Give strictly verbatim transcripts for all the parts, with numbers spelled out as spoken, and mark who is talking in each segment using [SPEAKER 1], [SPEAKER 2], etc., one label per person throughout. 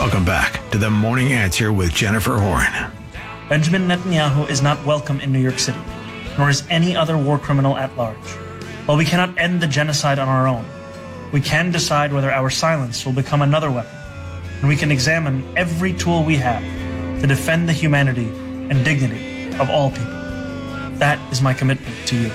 [SPEAKER 1] Welcome back to The Morning Answer with Jennifer Horn.
[SPEAKER 2] Benjamin Netanyahu is not welcome in New York City, nor is any other war criminal at large. While we cannot end the genocide on our own, we can decide whether our silence will become another weapon, and we can examine every tool we have to defend the humanity and dignity of all people. That is my commitment to you.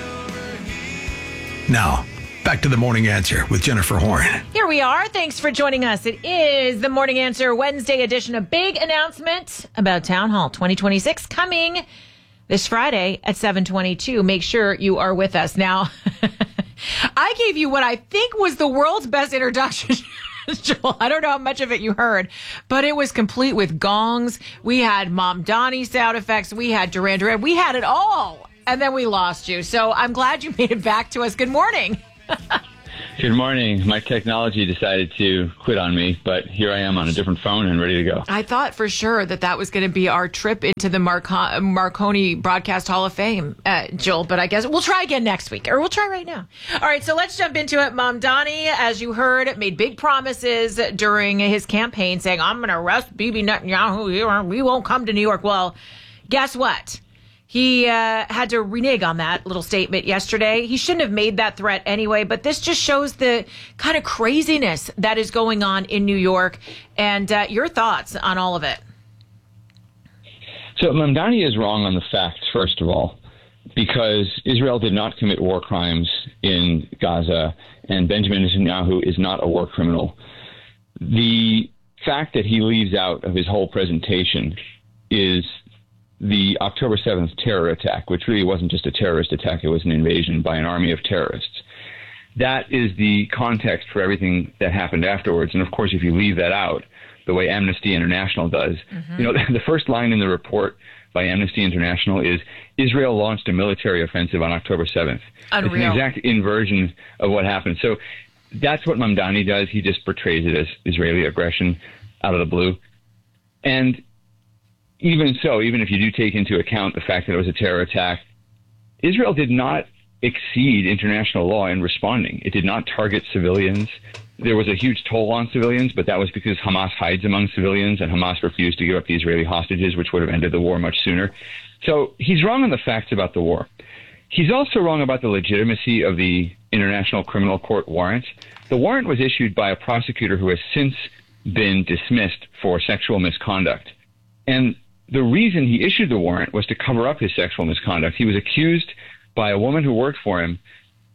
[SPEAKER 1] Now, back to The Morning Answer with Jennifer Horn.
[SPEAKER 3] Here we are. Thanks for joining us. It is The Morning Answer Wednesday edition. A big announcement about Town Hall twenty twenty-six coming this Friday at seven twenty-two. Make sure you are with us. Now, I gave you what I think was the world's best introduction. Joel, I don't know how much of it you heard, but it was complete with gongs. We had Mom Donnie sound effects. We had Duran Duran. We had it all. And then we lost you. So I'm glad you made it back to us. Good morning.
[SPEAKER 4] Good morning. My technology decided to quit on me, but here I am on a different phone and ready to go.
[SPEAKER 3] I thought for sure that that was going to be our trip into the Marco- Marconi Broadcast Hall of Fame, uh, Joel, but I guess we'll try again next week, or we'll try right now. All right, so let's jump into it. Mom Donnie, as you heard, made big promises during his campaign saying, I'm going to arrest Bibi Netanyahu. We won't come to New York. Well, guess what? He uh, had to renege on that little statement yesterday. He shouldn't have made that threat anyway, but this just shows the kind of craziness that is going on in New York. And uh, your thoughts on all of it.
[SPEAKER 4] So Mamdani is wrong on the facts, first of all, because Israel did not commit war crimes in Gaza, and Benjamin Netanyahu is not a war criminal. The fact that he leaves out of his whole presentation is the October seventh terror attack, which really wasn't just a terrorist attack, it was an invasion by an army of terrorists. That is the context for everything that happened afterwards. And of course, if you leave that out, the way Amnesty International does, mm-hmm. you know, the first line in the report by Amnesty International is, Israel launched a military offensive on October seventh.
[SPEAKER 3] Unreal.
[SPEAKER 4] It's an exact inversion of what happened. So that's what Mamdani does. He just portrays it as Israeli aggression out of the blue. And even so, even if you do take into account the fact that it was a terror attack, Israel did not exceed international law in responding. It did not target civilians. There was a huge toll on civilians, but that was because Hamas hides among civilians, and Hamas refused to give up the Israeli hostages, which would have ended the war much sooner. So he's wrong on the facts about the war. He's also wrong about the legitimacy of the International Criminal Court warrant. The warrant was issued by a prosecutor who has since been dismissed for sexual misconduct. And the reason he issued the warrant was to cover up his sexual misconduct. He was accused by a woman who worked for him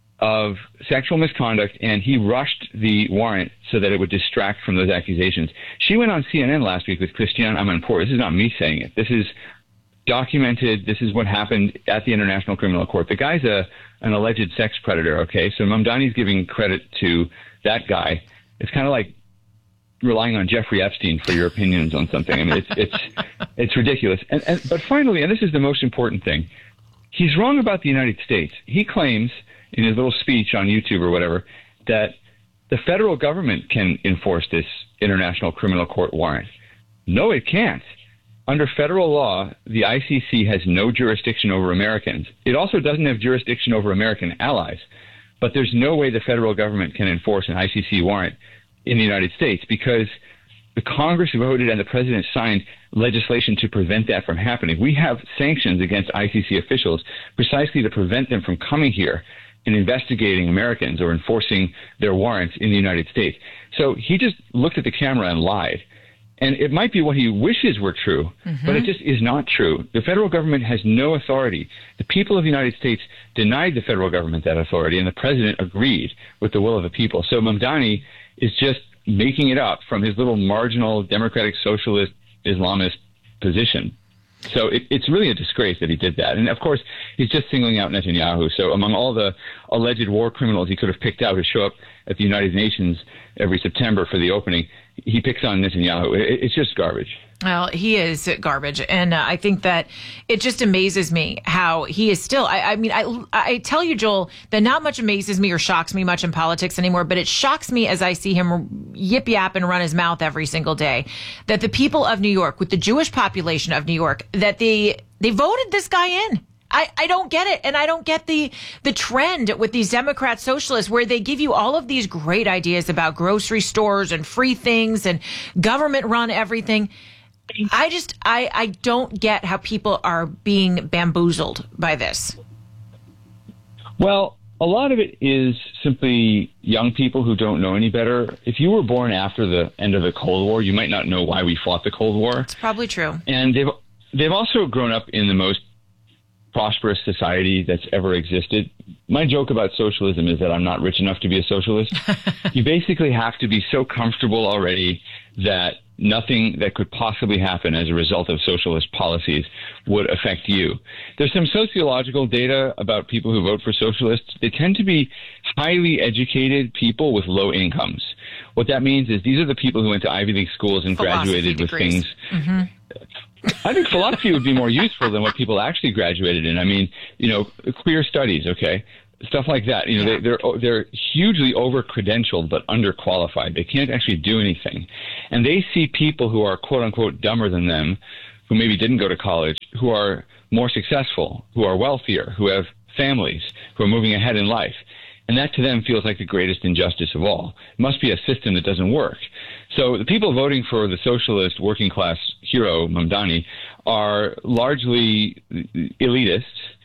[SPEAKER 4] of sexual misconduct, and he rushed the warrant so that it would distract from those accusations. She went on C N N last week with Christiane Amanpour. This is not me saying it. This is documented. This is what happened at the International Criminal Court. The guy's a an alleged sex predator, okay? So Mamdani's giving credit to that guy. It's kind of like relying on Jeffrey Epstein for your opinions on something. I mean, it's it's it's ridiculous. And, and but finally, and this is the most important thing, he's wrong about the United States. He claims in his little speech on YouTube or whatever that the federal government can enforce this International Criminal Court warrant. No, it can't. Under federal law, the I C C has no jurisdiction over Americans. It also doesn't have jurisdiction over American allies. But there's no way the federal government can enforce an I C C warrant in the United States, because the Congress voted and the president signed legislation to prevent that from happening. We have sanctions against I C C officials precisely to prevent them from coming here and investigating Americans or enforcing their warrants in the United States. So he just looked at the camera and lied. And it might be what he wishes were true, mm-hmm. but it just is not true. The federal government has no authority. The people of the United States denied the federal government that authority, and the president agreed with the will of the people. So Mamdani is just making it up from his little marginal democratic socialist Islamist position. So it, it's really a disgrace that he did that. And of course, he's just singling out Netanyahu. So among all the alleged war criminals he could have picked out to show up at the United Nations every September for the opening, he picks on Netanyahu. It, it's just garbage.
[SPEAKER 3] Well, he is garbage. And uh, I think that it just amazes me how he is still, I, I mean, I, I tell you, Joel, that not much amazes me or shocks me much in politics anymore, but it shocks me as I see him yip yap and run his mouth every single day, that the people of New York, with the Jewish population of New York, that they, they voted this guy in. I, I don't get it. And I don't get the the trend with these Democrat socialists where they give you all of these great ideas about grocery stores and free things and government run everything. I just, I, I don't get how people are being bamboozled by this.
[SPEAKER 4] Well, a lot of it is simply young people who don't know any better. If you were born after the end of the Cold War, you might not know why we fought the Cold War.
[SPEAKER 3] It's probably true.
[SPEAKER 4] And they've, they've also grown up in the most prosperous society that's ever existed. My joke about socialism is that I'm not rich enough to be a socialist. You basically have to be so comfortable already that nothing that could possibly happen as a result of socialist policies would affect you. There's some sociological data about people who vote for socialists. They tend to be highly educated people with low incomes. What that means is these are the people who went to Ivy League schools and
[SPEAKER 3] Philosophy
[SPEAKER 4] graduated with
[SPEAKER 3] degrees.
[SPEAKER 4] things.
[SPEAKER 3] Mm-hmm.
[SPEAKER 4] I think philosophy would be more useful than what people actually graduated in. I mean, you know, queer studies, okay? Stuff like that. You know,
[SPEAKER 3] Yeah.
[SPEAKER 4] they, they're they're hugely over-credentialed but underqualified. They can't actually do anything. And they see people who are, quote-unquote, dumber than them, who maybe didn't go to college, who are more successful, who are wealthier, who have families, who are moving ahead in life. And that to them feels like the greatest injustice of all. It must be a system that doesn't work. So the people voting for the socialist working class hero, Mamdani, are largely elitists,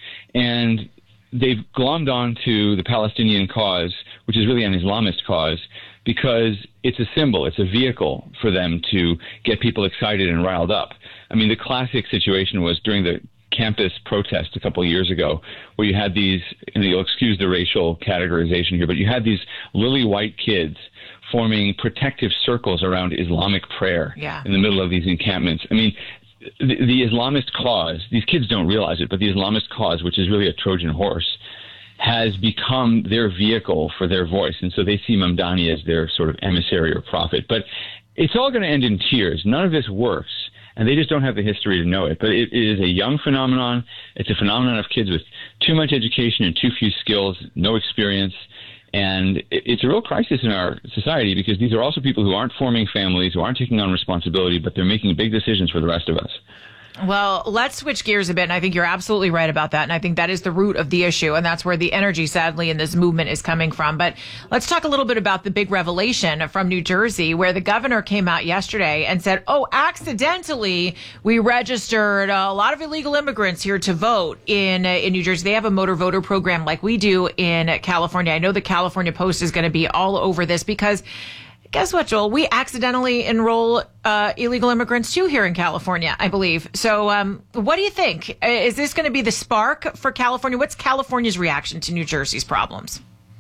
[SPEAKER 4] and they've glommed on to the Palestinian cause, which is really an Islamist cause, because it's a symbol, it's a vehicle for them to get people excited and riled up. I mean, the classic situation was during the campus protest a couple of years ago, where you had these, and you'll excuse the racial categorization here, but you had these lily white kids forming protective circles around Islamic prayer
[SPEAKER 3] Yeah.
[SPEAKER 4] in the middle of these encampments. I mean, the, the Islamist cause, these kids don't realize it, but the Islamist cause, which is really a Trojan horse, has become their vehicle for their voice. And so they see Mamdani as their sort of emissary or prophet. But it's all going to end in tears. None of this works. And they just don't have the history to know it. But it, it is a young phenomenon. It's a phenomenon of kids with too much education and too few skills, no experience. And it, it's a real crisis in our society because these are also people who aren't forming families, who aren't taking on responsibility, but they're making big decisions for the rest of us.
[SPEAKER 3] Well, let's switch gears a bit, and I think you're absolutely right about that, and I think that is the root of the issue, and that's where the energy, sadly, in this movement is coming from. But let's talk a little bit about the big revelation from New Jersey, where the governor came out yesterday and said, oh, accidentally, we registered a lot of illegal immigrants here to vote in, uh, in New Jersey. They have a motor voter program like we do in California. I know the California Post is going to be all over this because guess what, Joel? We accidentally enroll uh, illegal immigrants too here in California, I believe. So um, what do you think? Is this going to be the spark for California? What's California's reaction to New Jersey's problems?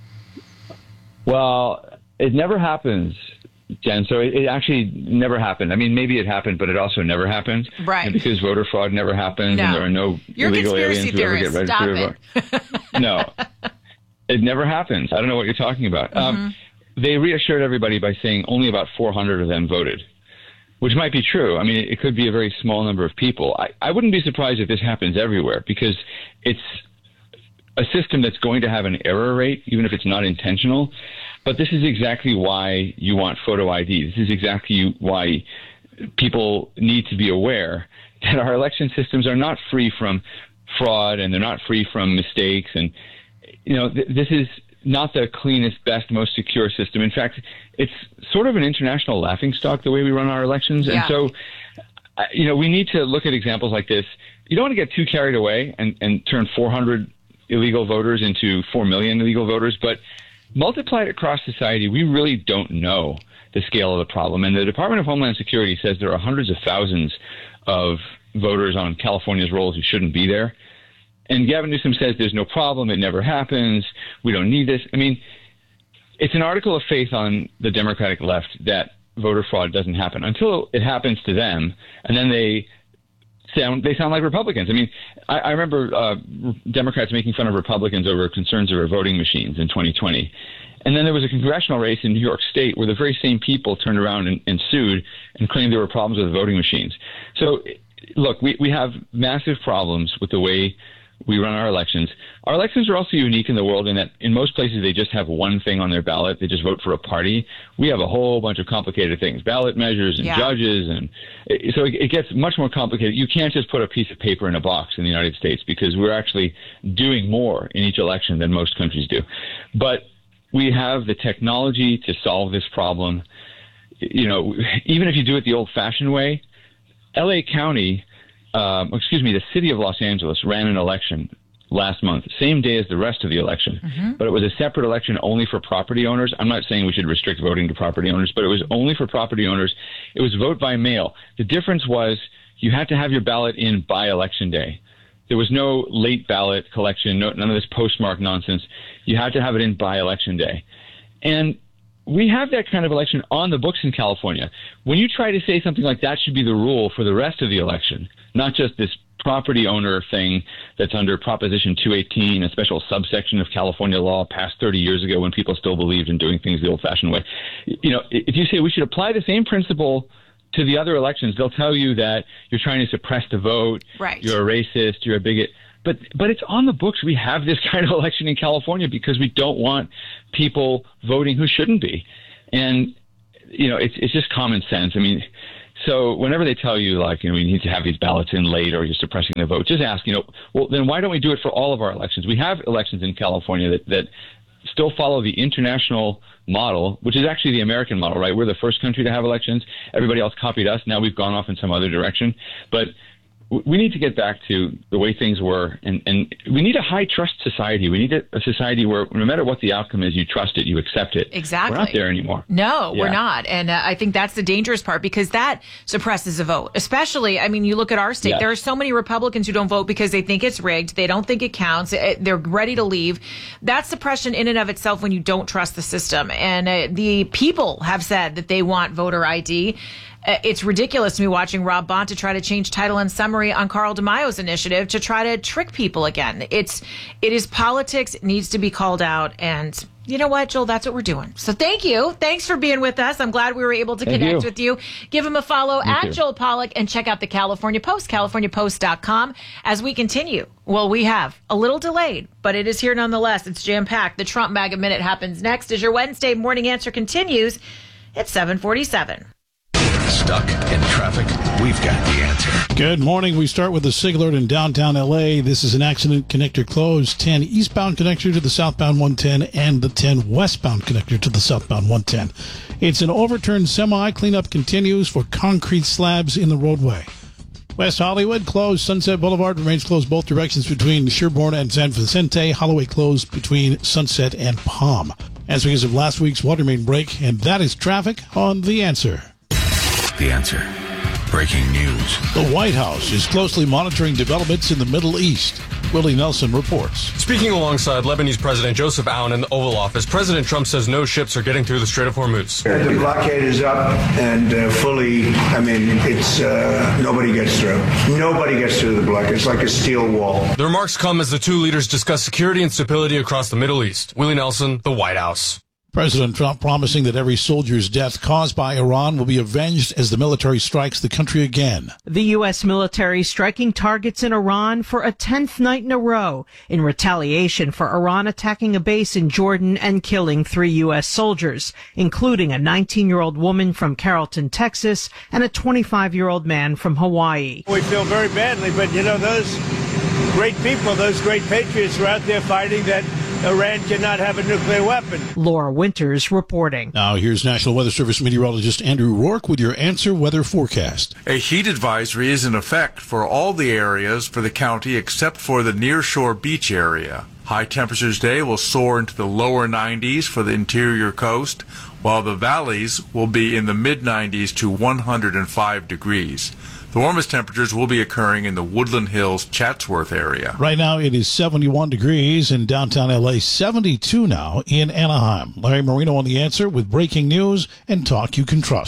[SPEAKER 4] Well, it never happens, Jen. So it, it actually never happened. I mean, maybe it happened, but it also never happened.
[SPEAKER 3] Right.
[SPEAKER 4] And because voter fraud never happens
[SPEAKER 3] No.
[SPEAKER 4] and there are no
[SPEAKER 3] You're
[SPEAKER 4] illegal
[SPEAKER 3] conspiracy
[SPEAKER 4] aliens who ever get
[SPEAKER 3] theorist.
[SPEAKER 4] registered
[SPEAKER 3] Stop
[SPEAKER 4] to vote. No, it never happens. I don't know what you're talking about.
[SPEAKER 3] Mm-hmm.
[SPEAKER 4] Um, they reassured everybody by saying only about four hundred of them voted, which might be true. I mean, it could be a very small number of people. I, I wouldn't be surprised if this happens everywhere because it's a system that's going to have an error rate, even if it's not intentional. But this is exactly why you want photo I D. This is exactly why people need to be aware that our election systems are not free from fraud and they're not free from mistakes. And, you know, th- this is not the cleanest, best, most secure system. In fact, it's sort of an international laughingstock, the way we run our elections.
[SPEAKER 3] Yeah.
[SPEAKER 4] And so, uh, you know, we need to look at examples like this. You don't want to get too carried away and, and turn four hundred illegal voters into four million illegal voters, but multiply it across society. We really don't know the scale of the problem. And the Department of Homeland Security says there are hundreds of thousands of voters on California's rolls who shouldn't be there. And Gavin Newsom says there's no problem. It never happens. We don't need this. I mean, it's an article of faith on the Democratic left that voter fraud doesn't happen until it happens to them. And then they sound, they sound like Republicans. I mean, I, I remember uh, Democrats making fun of Republicans over concerns over voting machines in twenty twenty. And then there was a congressional race in New York State where the very same people turned around and, and sued and claimed there were problems with voting machines. So, look, we, we have massive problems with the way we run our elections. Our elections are also unique in the world in that in most places they just have one thing on their ballot. They just vote for a party. We have a whole bunch of complicated things, ballot measures and
[SPEAKER 3] yeah.
[SPEAKER 4] judges. And it, so it, it gets much more complicated. You can't just put a piece of paper in a box in the United States because we're actually doing more in each election than most countries do. But we have the technology to solve this problem. You know, even if you do it the old-fashioned way, L A County, um, excuse me, the city of Los Angeles ran an election last month, same day as the rest of the election. Mm-hmm. But it was a separate election only for property owners. I'm not saying we should restrict voting to property owners, but it was only for property owners. It was vote by mail. The difference was you had to have your ballot in by election day. There was no late ballot collection, no, none of this postmark nonsense. You had to have it in by election day. And we have that kind of election on the books in California. When you try to say something like that should be the rule for the rest of the election, not just this property owner thing that's under Proposition two eighteen, a special subsection of California law passed thirty years ago when people still believed in doing things the old-fashioned way. You know, if you say we should apply the same principle to the other elections, they'll tell you that you're trying to suppress the vote,
[SPEAKER 3] right.
[SPEAKER 4] You're a racist, you're a bigot. But but it's on the books. We have this kind of election in California because we don't want people voting who shouldn't be. And, you know, it's it's just common sense. I mean, so whenever they tell you, like, you know, we need to have these ballots in late or you're suppressing the vote, just ask, you know, well, then why don't we do it for all of our elections? We have elections in California that, that still follow the international model, which is actually the American model, right? We're the first country to have elections. Everybody else copied us. Now we've gone off in some other direction. But we need to get back to the way things were, and, and we need a high-trust society. We need a, a society where no matter what the outcome is, you trust it, you accept it.
[SPEAKER 3] Exactly.
[SPEAKER 4] We're not there anymore.
[SPEAKER 3] No,
[SPEAKER 4] yeah.
[SPEAKER 3] we're not. And uh, I think that's the dangerous part because that suppresses a vote. Especially, I mean, you look at our state, yes. There are so many Republicans who don't vote because they think it's rigged. They don't think it counts. They're ready to leave. That's suppression in and of itself when you don't trust the system. And uh, the people have said that they want voter I D. It's ridiculous to me watching Rob Bonta try to change title and summary on Carl DeMaio's initiative to try to trick people again. It's, it is politics. It needs to be called out. And you know what, Joel? That's what we're doing. So thank you. Thanks for being with us. I'm glad we were able to
[SPEAKER 4] thank
[SPEAKER 3] connect
[SPEAKER 4] you.
[SPEAKER 3] with you. Give him a follow
[SPEAKER 4] Me
[SPEAKER 3] at
[SPEAKER 4] too.
[SPEAKER 3] Joel Pollak and check out the California Post, california post dot com as we continue. Well, we have a little delayed, but it is here nonetheless. It's jam-packed. The Trump MAGA Minute happens next as your Wednesday morning answer continues at seven forty-seven.
[SPEAKER 1] Stuck in traffic? We've got the answer.
[SPEAKER 5] Good morning. We start with the SIG alert in downtown L A. This is an accident connector closed. ten eastbound connector to the southbound one ten and the ten westbound connector to the southbound one ten. It's an overturned semi. Cleanup continues for concrete slabs in the roadway. West Hollywood closed. Sunset Boulevard remains closed both directions between Sherbourne and San Vicente. Holloway closed between Sunset and Palm. As because of last week's water main break, and that is traffic on The Answer.
[SPEAKER 1] The answer. Breaking news.
[SPEAKER 5] The White House is closely monitoring developments in the Middle East. Willie Nelson reports.
[SPEAKER 6] Speaking alongside Lebanese President Joseph Aoun in the Oval Office, President Trump says no ships are getting through the Strait of Hormuz.
[SPEAKER 7] The blockade is up and uh, fully, I mean, it's, uh, nobody gets through. Nobody gets through the blockade. It's like a steel wall.
[SPEAKER 6] The remarks come as the two leaders discuss security and stability across the Middle East. Willie Nelson, the White House.
[SPEAKER 5] President Trump promising that every soldier's death caused by Iran will be avenged as the military strikes the country again.
[SPEAKER 8] The U S military striking targets in Iran for a tenth night in a row in retaliation for Iran attacking a base in Jordan and killing three U S soldiers, including a nineteen-year-old woman from Carrollton, Texas, and a twenty-five-year-old man from Hawaii.
[SPEAKER 9] We feel very badly, but you know, those great people, those great patriots are out there fighting that Iran cannot have a nuclear weapon.
[SPEAKER 8] Laura Winters reporting.
[SPEAKER 5] Now here's National Weather Service meteorologist Andrew Rourke with your Answer Weather forecast.
[SPEAKER 10] A heat advisory is in effect for all the areas for the county except for the nearshore beach area. High temperatures today will soar into the lower nineties for the interior coast, while the valleys will be in the mid nineties to one hundred five degrees. The warmest temperatures will be occurring in the Woodland Hills, Chatsworth area.
[SPEAKER 5] Right now it is seventy-one degrees in downtown L A, seventy-two now in Anaheim. Larry Marino on The Answer with breaking news and talk you can trust.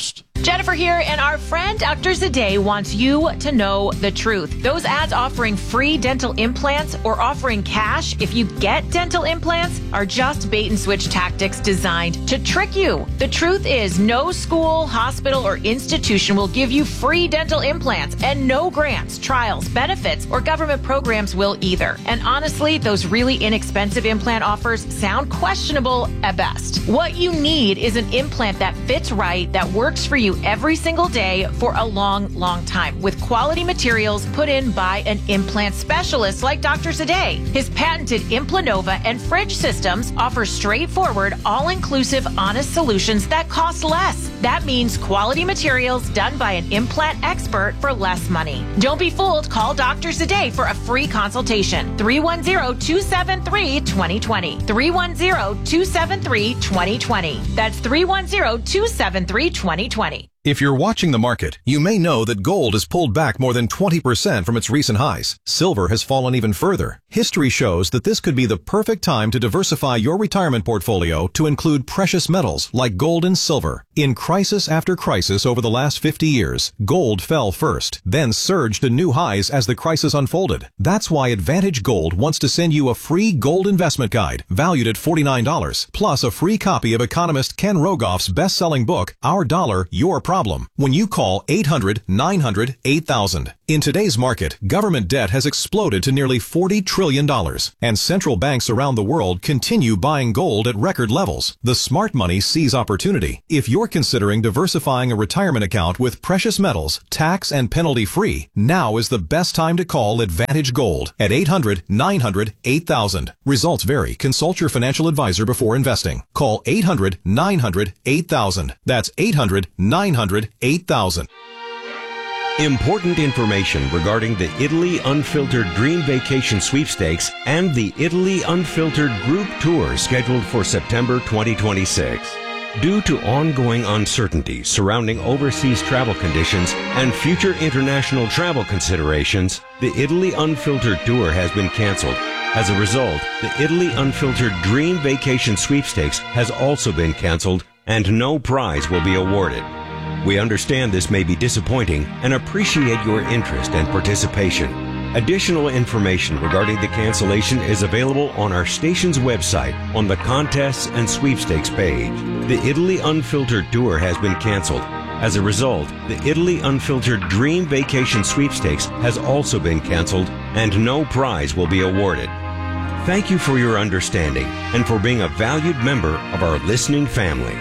[SPEAKER 3] Jennifer here, and our friend Doctor Zade wants you to know the truth. Those ads offering free dental implants or offering cash if you get dental implants are just bait and switch tactics designed to trick you. The truth is, no school, hospital, or institution will give you free dental implants, and no grants, trials, benefits, or government programs will either. And honestly, those really inexpensive implant offers sound questionable at best. What you need is an implant that fits right, that works for you every single day for a long, long time, with quality materials put in by an implant specialist like Doctor Zade. His patented Implanova and Fridge systems offer straightforward, all-inclusive, honest solutions that cost less. That means quality materials done by an implant expert for less money. Don't be fooled. Call Doctor Zade for a free consultation. three one zero, two seven three, two zero two zero. three one zero, two seven three, two zero two zero. That's three one zero, two seven three, two zero two zero.
[SPEAKER 11] If you're watching the market, you may know that gold has pulled back more than twenty percent from its recent highs. Silver has fallen even further. History shows that this could be the perfect time to diversify your retirement portfolio to include precious metals like gold and silver. In crisis after crisis over the last fifty years, gold fell first, then surged to new highs as the crisis unfolded. That's why Advantage Gold wants to send you a free gold investment guide valued at forty-nine dollars, plus a free copy of economist Ken Rogoff's best-selling book, Our Dollar, Your Problem. Problem when you call eight hundred, nine hundred, eight thousand. In today's market, government debt has exploded to nearly forty trillion dollars, and central banks around the world continue buying gold at record levels. The smart money sees opportunity. If you're considering diversifying a retirement account with precious metals, tax and penalty free, now is the best time to call Advantage Gold at eight hundred, nine hundred, eight thousand. Results vary. Consult your financial advisor before investing. Call eight hundred, nine hundred, eight thousand. That's eight hundred, nine hundred, eight thousand.
[SPEAKER 12] Important information regarding the Italy Unfiltered Dream Vacation Sweepstakes and the Italy Unfiltered Group Tour scheduled for September twenty twenty-six. Due to ongoing uncertainty surrounding overseas travel conditions and future international travel considerations, the Italy Unfiltered Tour has been canceled. As a result, the Italy Unfiltered Dream Vacation Sweepstakes has also been canceled, and no prize will be awarded. We understand this may be disappointing and appreciate your interest and participation. Additional information regarding the cancellation is available on our station's website on the Contests and Sweepstakes page. The Italy Unfiltered Tour has been canceled. As a result, the Italy Unfiltered Dream Vacation Sweepstakes has also been canceled, and no prize will be awarded. Thank you for your understanding and for being a valued member of our listening family.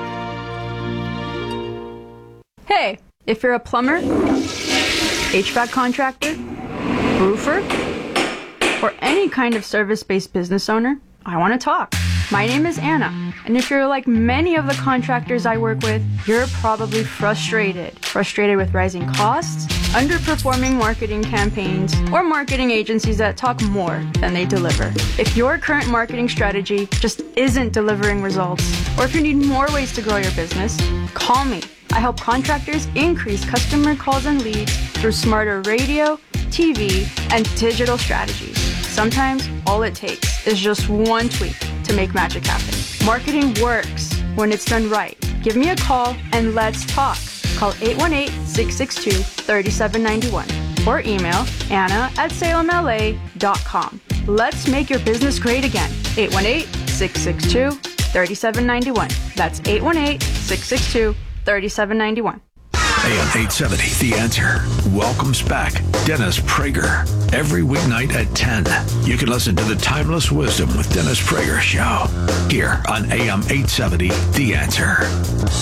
[SPEAKER 13] Hey, if you're a plumber, H V A C contractor, roofer, or any kind of service-based business owner, I want to talk. My name is Anna, and if you're like many of the contractors I work with, you're probably frustrated. Frustrated with rising costs, underperforming marketing campaigns, or marketing agencies that talk more than they deliver. If your current marketing strategy just isn't delivering results, or if you need more ways to grow your business, call me. I help contractors increase customer calls and leads through smarter radio, T V, and digital strategies. Sometimes all it takes is just one tweak to make magic happen. Marketing works when it's done right. Give me a call and let's talk. Call eight one eight, six six two, three seven nine one or email Anna at salem L A dot com. Let's make your business great again. eight one eight, six six two, three seven nine one. That's eight one eight, six six two, three seven nine one.
[SPEAKER 1] A M eight seventy, The Answer, welcomes back Dennis Prager. Every weeknight at ten, you can listen to the Timeless Wisdom with Dennis Prager show here on A M eight seventy, The Answer.